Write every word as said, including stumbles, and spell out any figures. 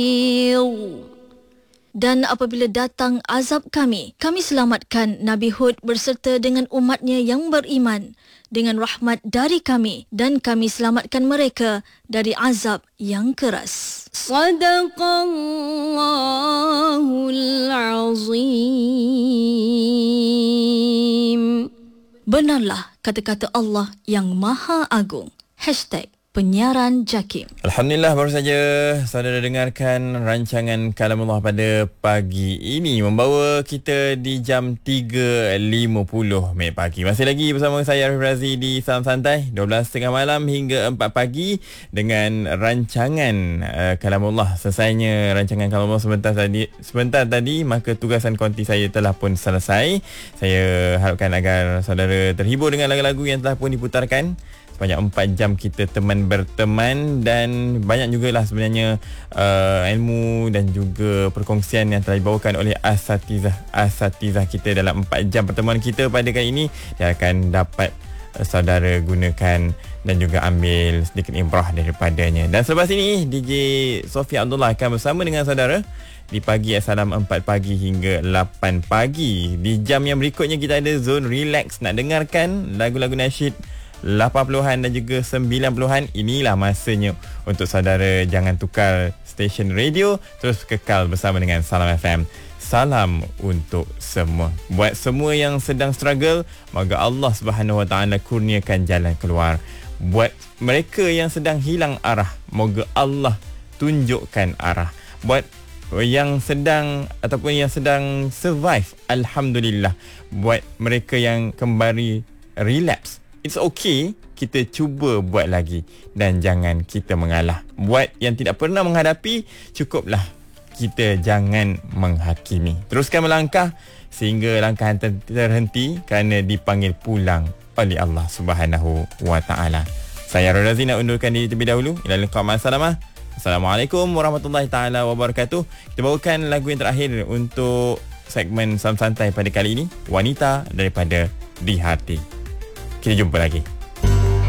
Dan apabila datang azab kami, kami selamatkan Nabi Hud berserta dengan umatnya yang beriman dengan rahmat dari kami, dan kami selamatkan mereka dari azab yang keras. Sadaqallahul azim. Benarlah kata-kata Allah yang Maha Agung. Hashtag Penyiaran Jakim. Alhamdulillah, baru saja saudara dengarkan rancangan Kalamullah pada pagi ini, membawa kita di jam tiga lima puluh minit pagi. Masih lagi bersama saya Arif Razi di Salam Santai dua belas tiga puluh malam hingga empat pagi dengan rancangan uh, Kalamullah. Selesainya rancangan Kalamullah sebentar tadi, sebentar tadi maka tugasan konti saya telah pun selesai. Saya harapkan agar saudara terhibur dengan lagu-lagu yang telah pun diputarkan. Banyak empat jam kita teman berteman, dan banyak jugalah sebenarnya uh, ilmu dan juga perkongsian yang telah dibawakan oleh asatizah-asatizah kita dalam empat jam pertemuan kita pada kali ini. Dia akan dapat uh, saudara gunakan dan juga ambil sedikit ibrah daripadanya. Dan selepas ini D J Sofia Abdullah akan bersama dengan saudara di pagi Assalam empat pagi hingga lapan pagi. Di jam yang berikutnya kita ada zone relax, nak dengarkan lagu-lagu nasyid lapan puluhan dan juga sembilan puluhan. Inilah masanya untuk saudara jangan tukar stesen radio, terus kekal bersama dengan Salam F M. Salam untuk semua. Buat semua yang sedang struggle, moga Allah Subhanahu Wa Taala kurniakan jalan keluar. Buat mereka yang sedang hilang arah, moga Allah tunjukkan arah. Buat yang sedang ataupun yang sedang survive, alhamdulillah. Buat mereka yang kembali relapse, it's okay, kita cuba buat lagi dan jangan kita mengalah. Buat yang tidak pernah menghadapi, cukuplah kita jangan menghakimi. Teruskan melangkah sehingga langkah ter- terhenti kerana dipanggil pulang oleh Allah Subhanahu Wa Taala. Saya Razi nak undurkan diri terlebih dahulu. Ila liqa ma'assalamah. Assalamualaikum warahmatullahi taala wabarakatuh. Kita bawakan lagu yang terakhir untuk segmen Salam Santai pada kali ini, Wanita Daripada Di Hati. Kita jumpa lagi.